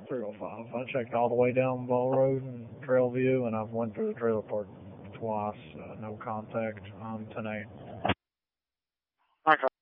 305. I checked all the way down Ball Road and Trailview, and I've went through the trailer park twice. No contact on tonight.